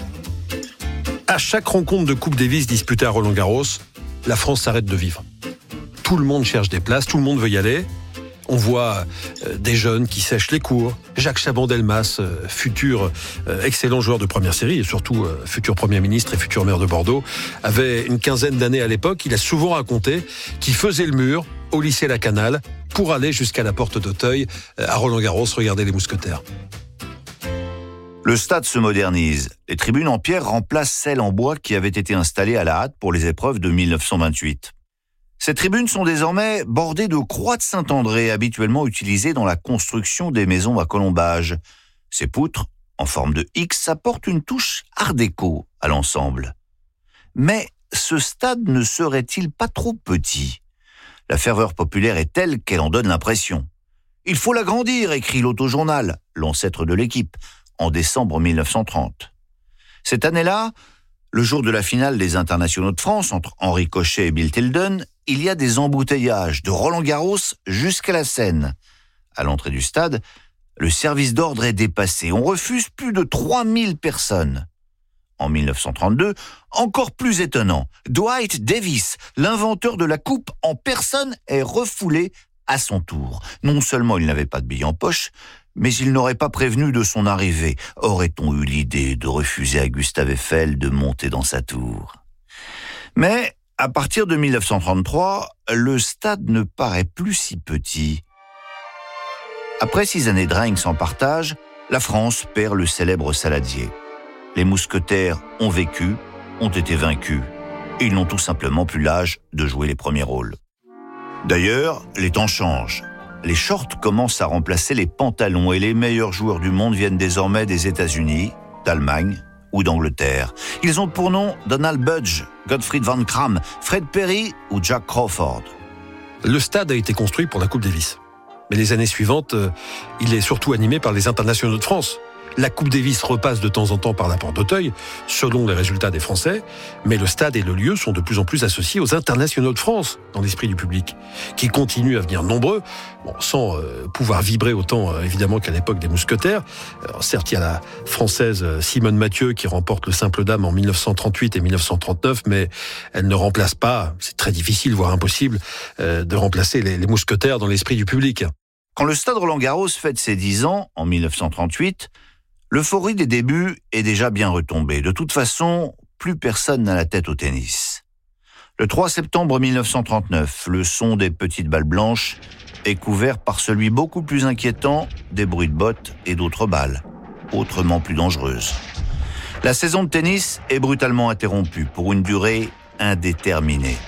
À chaque rencontre de Coupe Davis disputée à Roland-Garros, la France s'arrête de vivre. Tout le monde cherche des places, tout le monde veut y aller. On voit euh, des jeunes qui sèchent les cours. Jacques Chaban-Delmas, euh, futur euh, excellent joueur de première série et surtout euh, futur Premier ministre et futur maire de Bordeaux, avait une quinzaine d'années à l'époque. Il a souvent raconté qu'il faisait le mur au lycée Lacanal pour aller jusqu'à la porte d'Auteuil euh, à Roland-Garros regarder les Mousquetaires. Le stade se modernise. Les tribunes en pierre remplacent celles en bois qui avaient été installées à la hâte pour les épreuves de mille neuf cent vingt-huit. Ces tribunes sont désormais bordées de croix de Saint-André, habituellement utilisées dans la construction des maisons à colombage. Ces poutres, en forme de X, apportent une touche art déco à l'ensemble. Mais ce stade ne serait-il pas trop petit ? La ferveur populaire est telle qu'elle en donne l'impression. Il faut l'agrandir, écrit l'Auto-Journal, l'ancêtre de l'équipe, en décembre mille neuf cent trente. Cette année-là, le jour de la finale des internationaux de France entre Henri Cochet et Bill Tilden, il y a des embouteillages de Roland-Garros jusqu'à la Seine. À l'entrée du stade, le service d'ordre est dépassé. On refuse plus de trois mille personnes. En mille neuf cent trente-deux, encore plus étonnant, Dwight Davis, l'inventeur de la coupe en personne, est refoulé à son tour. Non seulement il n'avait pas de billets en poche, mais il n'aurait pas prévenu de son arrivée. Aurait-on eu l'idée de refuser à Gustave Eiffel de monter dans sa tour ? Mais, à partir de mille neuf cent trente-trois, le stade ne paraît plus si petit. Après six années de règne sans partage, la France perd le célèbre Saladier. Les Mousquetaires ont vécu, ont été vaincus, et ils n'ont tout simplement plus l'âge de jouer les premiers rôles. D'ailleurs, les temps changent. Les shorts commencent à remplacer les pantalons et les meilleurs joueurs du monde viennent désormais des États-Unis, d'Allemagne ou d'Angleterre. Ils ont pour nom Donald Budge, Gottfried Van Cram, Fred Perry ou Jack Crawford. Le stade a été construit pour la Coupe Davis. Mais les années suivantes, euh, il est surtout animé par les internationaux de France. La Coupe Davis repasse de temps en temps par la porte d'Auteuil, selon les résultats des Français, mais le stade et le lieu sont de plus en plus associés aux internationaux de France dans l'esprit du public, qui continuent à venir nombreux, bon, sans euh, pouvoir vibrer autant euh, évidemment qu'à l'époque des Mousquetaires. Alors, certes, il y a la Française euh, Simone Mathieu qui remporte le simple dame en mille neuf cent trente-huit et mille neuf cent trente-neuf, mais elle ne remplace pas, c'est très difficile, voire impossible, euh, de remplacer les, les Mousquetaires dans l'esprit du public. Quand le stade Roland-Garros fête ses dix ans, en mille neuf cent trente-huit, l'euphorie des débuts est déjà bien retombée. De toute façon, plus personne n'a la tête au tennis. Le trois septembre mille neuf cent trente-neuf, le son des petites balles blanches est couvert par celui beaucoup plus inquiétant des bruits de bottes et d'autres balles, autrement plus dangereuses. La saison de tennis est brutalement interrompue pour une durée indéterminée.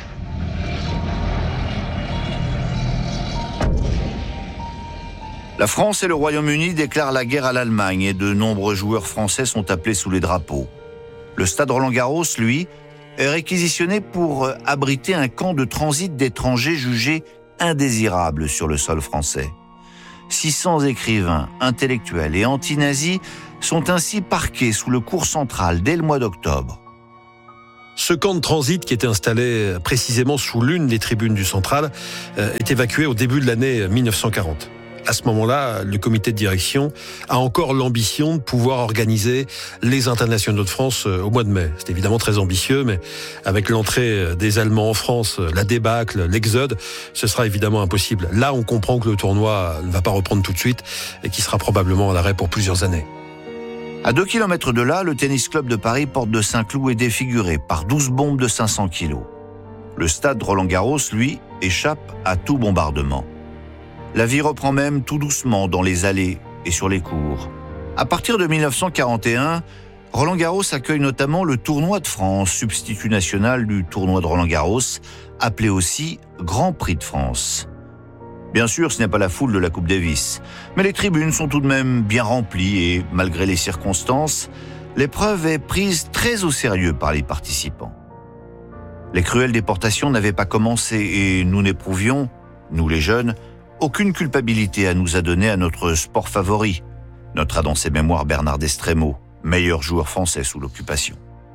La France et le Royaume-Uni déclarent la guerre à l'Allemagne et de nombreux joueurs français sont appelés sous les drapeaux. Le stade Roland-Garros, lui, est réquisitionné pour abriter un camp de transit d'étrangers jugés indésirables sur le sol français. six cents écrivains, intellectuels et anti-nazis sont ainsi parqués sous le cours central dès le mois d'octobre. Ce camp de transit, qui était installé précisément sous l'une des tribunes du Central, est évacué au début de l'année mille neuf cent quarante. À ce moment-là, le comité de direction a encore l'ambition de pouvoir organiser les internationaux de France au mois de mai. C'est évidemment très ambitieux, mais avec l'entrée des Allemands en France, la débâcle, l'exode, ce sera évidemment impossible. Là, on comprend que le tournoi ne va pas reprendre tout de suite et qu'il sera probablement à l'arrêt pour plusieurs années. À deux kilomètres de là, le tennis club de Paris, porte de Saint-Cloud, est défiguré par douze bombes de cinq cents kilos. Le stade Roland-Garros, lui, échappe à tout bombardement. La vie reprend même tout doucement dans les allées et sur les cours. À partir de mille neuf cent quarante et un, Roland-Garros accueille notamment le tournoi de France, substitut national du tournoi de Roland-Garros, appelé aussi Grand Prix de France. Bien sûr, ce n'est pas la foule de la Coupe Davis, mais les tribunes sont tout de même bien remplies et, malgré les circonstances, l'épreuve est prise très au sérieux par les participants. Les cruelles déportations n'avaient pas commencé et nous n'éprouvions, nous les jeunes, aucune culpabilité à nous adonner à notre sport favori, notera dans ses mémoires Bernard Destremaux, meilleur joueur français sous l'occupation.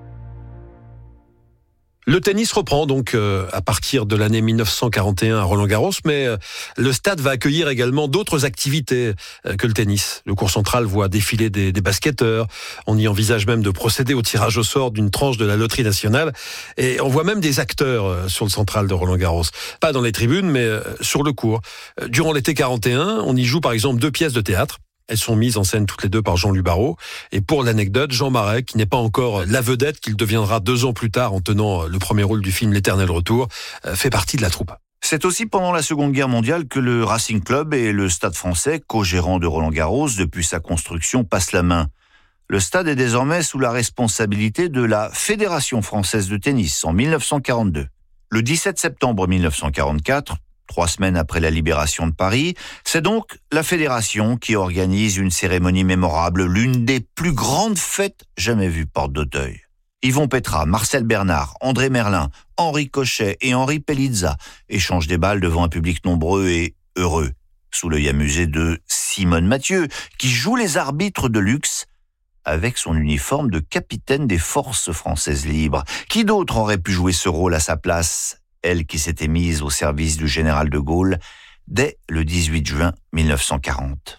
Le tennis reprend donc euh, à partir de l'année mille neuf cent quarante et un à Roland-Garros, mais euh, le stade va accueillir également d'autres activités euh, que le tennis. Le cours central voit défiler des, des basketteurs, on y envisage même de procéder au tirage au sort d'une tranche de la loterie nationale, et on voit même des acteurs euh, sur le central de Roland-Garros. Pas dans les tribunes, mais euh, sur le court. Euh, durant l'été quarante et un, on y joue par exemple deux pièces de théâtre. Elles sont mises en scène toutes les deux par Jean Lubaro. Et pour l'anecdote, Jean Marais, qui n'est pas encore la vedette qu'il deviendra deux ans plus tard en tenant le premier rôle du film L'Éternel Retour, fait partie de la troupe. C'est aussi pendant la Seconde Guerre mondiale que le Racing Club et le Stade français, co-gérant de Roland-Garros depuis sa construction, passent la main. Le stade est désormais sous la responsabilité de la Fédération française de tennis en mille neuf cent quarante-deux. Le dix-sept septembre mille neuf cent quarante-quatre, trois semaines après la libération de Paris, c'est donc la Fédération qui organise une cérémonie mémorable, l'une des plus grandes fêtes jamais vues porte d'Auteuil. Yvon Petra, Marcel Bernard, André Merlin, Henri Cochet et Henri Pelizza échangent des balles devant un public nombreux et heureux, sous l'œil amusé de Simone Mathieu, qui joue les arbitres de luxe avec son uniforme de capitaine des forces françaises libres. Qui d'autre aurait pu jouer ce rôle à sa place ? Elle qui s'était mise au service du général de Gaulle dès le dix-huit juin mille neuf cent quarante.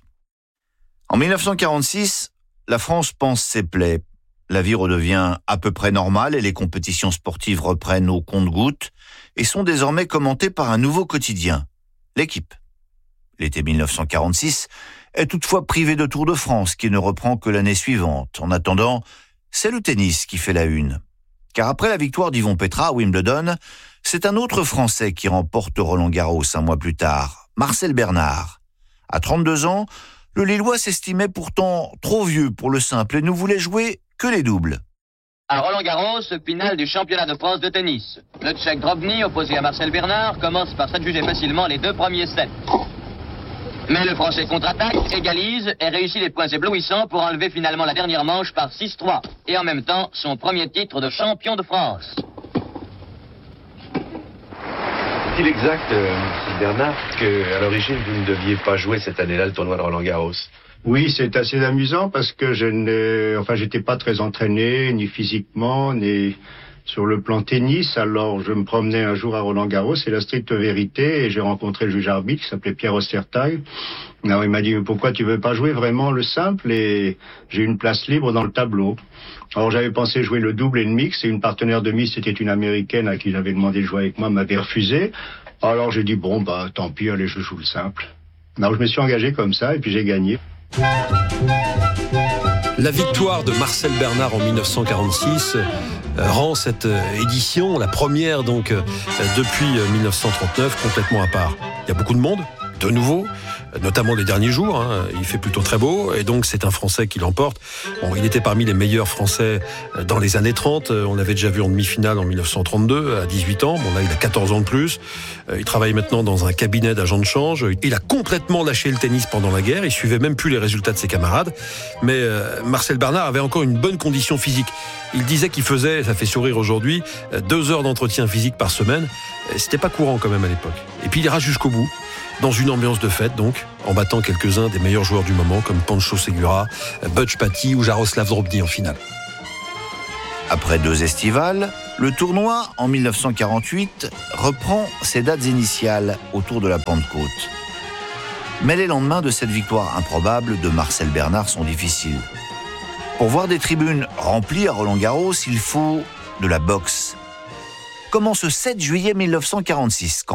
En mille neuf cent quarante-six, la France panse ses plaies. La vie redevient à peu près normale et les compétitions sportives reprennent au compte-gouttes et sont désormais commentées par un nouveau quotidien, L'Équipe. L'été mille neuf cent quarante-six est toutefois privé de Tour de France qui ne reprend que l'année suivante. En attendant, c'est le tennis qui fait la une. Car après la victoire d'Yvon Petra à Wimbledon, c'est un autre Français qui remporte Roland-Garros un mois plus tard, Marcel Bernard. À trente-deux ans, le Lillois s'estimait pourtant trop vieux pour le simple et ne voulait jouer que les doubles. À Roland-Garros, finale du championnat de France de tennis. Le Tchèque Drobny, opposé à Marcel Bernard, commence par s'adjuger facilement les deux premiers sets. Mais le Français contre-attaque, égalise et réussit des points éblouissants pour enlever finalement la dernière manche par six trois. Et en même temps, son premier titre de champion de France. Est-il exact, euh, M. Bernard, qu'à l'origine, vous ne deviez pas jouer cette année-là le tournoi de Roland-Garros? Oui, c'est assez amusant parce que je ne, enfin, j'étais pas très entraîné, ni physiquement, ni sur le plan tennis. Alors, je me promenais un jour à Roland-Garros, c'est la stricte vérité, et j'ai rencontré le juge arbitre qui s'appelait Pierre Ostertag. Alors, il m'a dit, mais pourquoi tu veux pas jouer vraiment le simple? Et j'ai une place libre dans le tableau. Alors, j'avais pensé jouer le double et le mix, et une partenaire de mix, c'était une Américaine à qui j'avais demandé de jouer avec moi, m'avait refusé. Alors, j'ai dit, bon, bah, tant pis, allez, je joue le simple. Non, je me suis engagé comme ça et puis j'ai gagné. La victoire de Marcel Bernard en mille neuf cent quarante-six euh, rend cette euh, édition, la première donc euh, depuis euh, mille neuf cent trente-neuf, complètement à part. Il y a beaucoup de monde, de nouveau, notamment les derniers jours, hein, il fait plutôt très beau, et donc c'est un Français qui l'emporte. Bon, il était parmi les meilleurs Français dans les années trente, on l'avait déjà vu en demi-finale en mille neuf cent trente-deux, à dix-huit ans, bon là il a quatorze ans de plus, il travaille maintenant dans un cabinet d'agent de change, il a complètement lâché le tennis pendant la guerre, il suivait même plus les résultats de ses camarades, mais euh, Marcel Bernard avait encore une bonne condition physique. Il disait qu'il faisait, ça fait sourire aujourd'hui, deux heures d'entretien physique par semaine, c'était pas courant quand même à l'époque. Et puis il ira jusqu'au bout, dans une ambiance de fête donc, en battant quelques-uns des meilleurs joueurs du moment comme Pancho Segura, Butch Patty ou Jaroslav Drobny en finale. Après deux estivales, le tournoi, en mille neuf cent quarante-huit, reprend ses dates initiales autour de la Pentecôte. Mais les lendemains de cette victoire improbable de Marcel Bernard sont difficiles. Pour voir des tribunes remplies à Roland-Garros, il faut de la boxe. Comme ce sept juillet mille neuf cent quarante-six,